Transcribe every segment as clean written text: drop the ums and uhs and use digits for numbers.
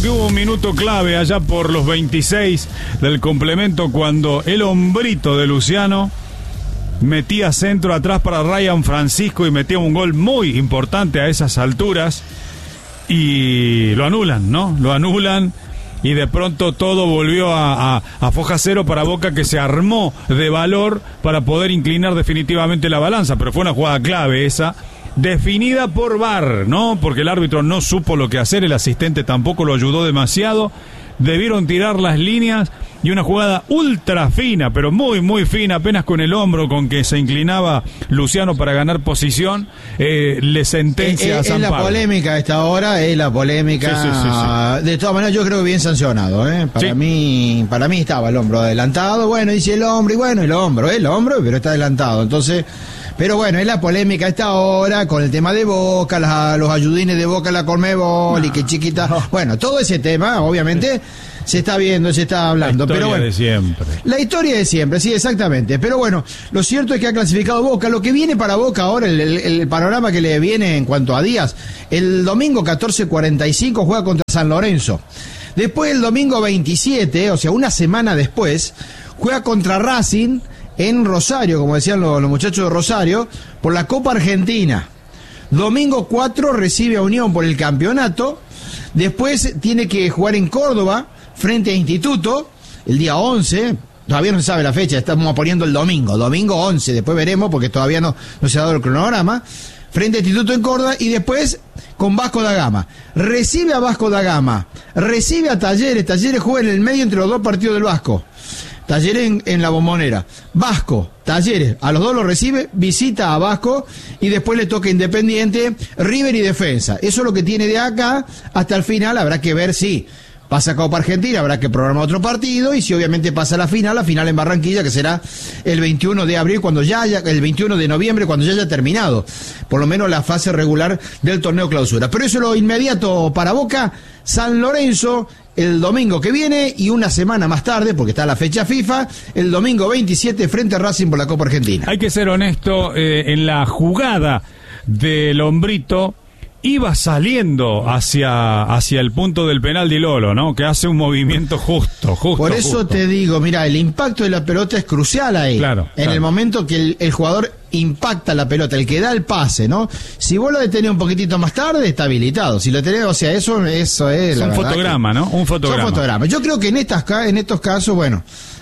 porque hubo un minuto clave allá por los 26 del complemento cuando el hombrito de Luciano metía centro atrás para Ryan Francisco y metía un gol muy importante a esas alturas y lo anulan, ¿no? Lo anulan y de pronto todo volvió a foja cero para Boca, que se armó de valor para poder inclinar definitivamente la balanza, pero fue una jugada clave esa, definida por VAR, ¿no? Porque el árbitro no supo lo que hacer, el asistente tampoco lo ayudó demasiado, debieron tirar las líneas y una jugada ultra fina, pero muy muy fina, apenas con el hombro con que se inclinaba Luciano para ganar posición, le sentencia a San Pablo. Es la polémica a esta hora, es la polémica. Sí. De todas maneras yo creo que bien sancionado, Para mí estaba el hombro adelantado, bueno, dice el hombro, y bueno, el hombro, pero está adelantado, entonces... Pero bueno, es la polémica a esta hora con el tema de Boca, los ayudines de Boca, la Conmebol y que chiquita... Bueno, todo ese tema, obviamente, se está viendo, se está hablando. La historia pero bueno, de siempre. La historia de siempre, sí, exactamente. Pero bueno, lo cierto es que ha clasificado Boca. Lo que viene para Boca ahora, el panorama que le viene en cuanto a días, el domingo 14:45 juega contra San Lorenzo. Después el domingo 27, o sea, una semana después, juega contra Racing en Rosario, como decían los muchachos de Rosario, por la Copa Argentina. Domingo 4 recibe a Unión por el campeonato. Después tiene que jugar en Córdoba frente a Instituto el día 11. Todavía no se sabe la fecha, estamos poniendo el domingo 11, después veremos porque todavía no se ha dado el cronograma. Frente a Instituto en Córdoba y después con Vasco da Gama. Recibe a Vasco da Gama, recibe a Talleres juega en el medio entre los dos partidos del Vasco. Talleres en la Bombonera. Vasco, Talleres, a los dos lo recibe, visita a Vasco y después le toca Independiente, River y Defensa. Eso es lo que tiene de acá hasta el final. Habrá que ver si pasa a Copa Argentina, habrá que programar otro partido y si obviamente pasa la final en Barranquilla, que será el 21 de abril, el 21 de noviembre, cuando ya haya terminado, por lo menos la fase regular del torneo clausura. Pero eso es lo inmediato para Boca. San Lorenzo el domingo que viene y una semana más tarde, porque está la fecha FIFA, el domingo 27 frente a Racing por la Copa Argentina. Hay que ser honesto, en la jugada del hombrito iba saliendo hacia el punto del penal de Lolo, ¿no? Que hace un movimiento justo. Por eso te digo, mira, el impacto de la pelota es crucial ahí. Claro. El momento que el jugador impacta la pelota, el que da el pase, ¿no? Si vos lo detenés un poquitito más tarde, está habilitado. Si lo tenés, o sea, eso es un fotograma, ¿no? Un fotograma. Son fotogramas. Yo creo que en estos casos, bueno...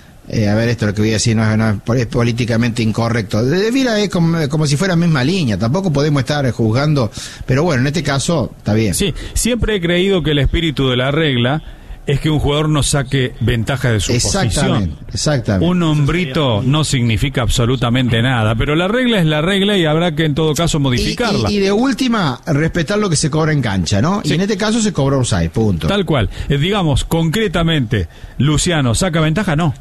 a ver, esto lo que voy a decir no es políticamente incorrecto. Debiera es como si fuera misma línea. Tampoco podemos estar juzgando, pero bueno, en este caso está bien. Sí, siempre he creído que el espíritu de la regla es que un jugador no saque ventaja de su posición. Exactamente. Un hombrito no significa absolutamente nada, pero la regla es la regla y habrá que en todo caso modificarla. Y de última, respetar lo que se cobra en cancha, ¿no? Sí. Y en este caso se cobró offside, punto. Tal cual. Digamos, concretamente, Luciano, ¿saca ventaja? No.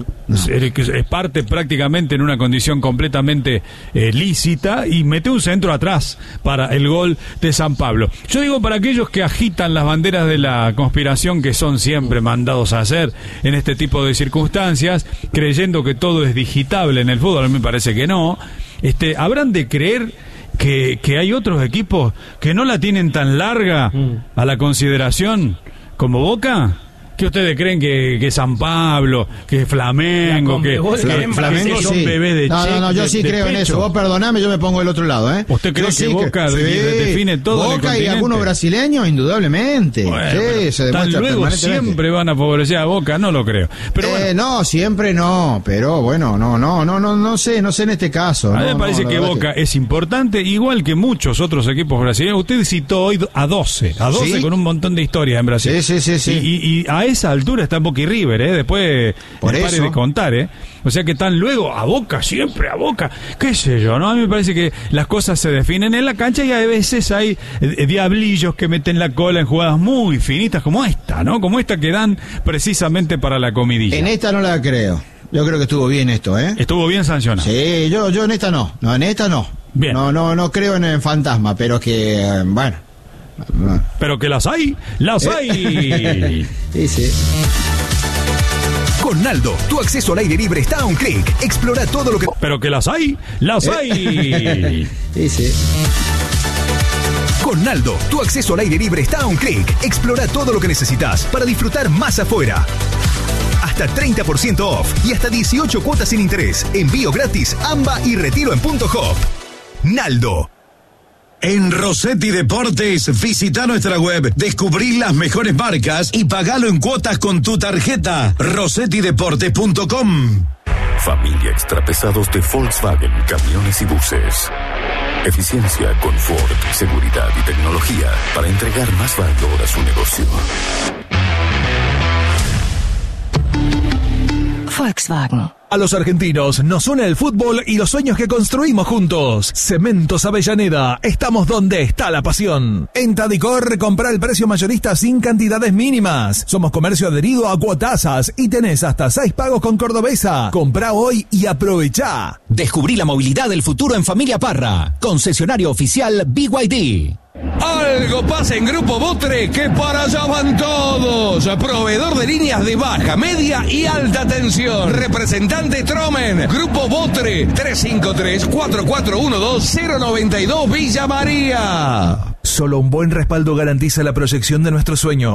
Es parte prácticamente en una condición completamente lícita y mete un centro atrás para el gol de San Pablo. Yo digo, para aquellos que agitan las banderas de la conspiración, que son siempre mandados a hacer en este tipo de circunstancias, creyendo que todo es digitable en el fútbol, a mí me parece que no, habrán de creer que hay otros equipos que no la tienen tan larga a la consideración como Boca. ¿Qué ustedes creen que San Pablo, que Flamengo, que Flamengo son sí. Bebés de No, yo sí creo en eso. Vos perdoname, yo me pongo del otro lado, ¿eh? ¿Usted cree que Boca define todo el continente? Boca y algunos brasileños, indudablemente. Bueno, sí, se demuestra luego permanentemente. Siempre van a favorecer a Boca, no lo creo. Pero bueno. No, siempre no, pero bueno, no sé en este caso. A mí me parece que Boca es importante, igual que muchos otros equipos brasileños. Usted citó hoy a 12 ¿Sí? Con un montón de historias en Brasil. Sí. Y a esa altura está Boca y River, después pare de contar, o sea que están luego a Boca, siempre a Boca, qué sé yo, ¿no? A mí me parece que las cosas se definen en la cancha y a veces hay diablillos que meten la cola en jugadas muy finitas como esta, ¿no? Como esta que dan precisamente para la comidilla. En esta no la creo. Yo creo que estuvo bien esto, Estuvo bien sancionado. Sí, yo en esta no. No, en esta no. Bien. No creo en el fantasma, pero que, bueno. Pero que las hay. Sí. Con Naldo, tu acceso al aire libre está a un clic. Explora todo lo que... Pero que las hay. Sí. Con Naldo, tu acceso al aire libre está a un clic. Explora todo lo que necesitas para disfrutar más afuera. Hasta 30% off y hasta 18 cuotas sin interés. Envío gratis, AMBA y retiro en Punto Hop. Naldo. En Rossetti Deportes, visita nuestra web, descubrí las mejores marcas y pagalo en cuotas con tu tarjeta. RossettiDeportes.com. Familia Extrapesados de Volkswagen, camiones y buses. Eficiencia, confort, seguridad y tecnología para entregar más valor a su negocio. Volkswagen. A los argentinos nos une el fútbol y los sueños que construimos juntos. Cementos Avellaneda, estamos donde está la pasión. En Tadicor, compra el precio mayorista sin cantidades mínimas. Somos comercio adherido a Cuotasas y tenés hasta 6 pagos con Cordobesa. Comprá hoy y aprovechá. Descubrí la movilidad del futuro en Familia Parra. Concesionario oficial BYD. Algo pasa en Grupo Botre, que para allá van todos. Proveedor de líneas de baja, media y alta tensión. Representante Tromen. Grupo Botre, 353-4412-092 Villa María. Solo un buen respaldo garantiza la proyección de nuestro sueño.